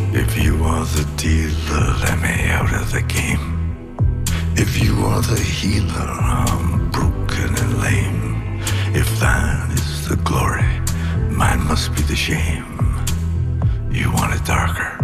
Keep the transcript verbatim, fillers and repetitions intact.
If you are the dealer, let me out of the game. If you are the healer, I'm broken and lame. If that is the glory, mine must be the shame. You want it darker,